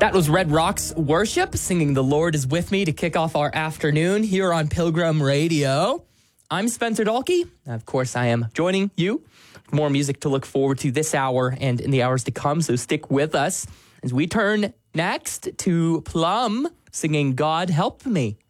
That was Red Rocks Worship singing The Lord is With Me to kick off our afternoon here on Pilgrim Radio. I'm Spencer Dalkey. Of course, I am joining you. More music to look forward to this hour and in the hours to come, so stick with us as we turn next to Plum singing God Help Me.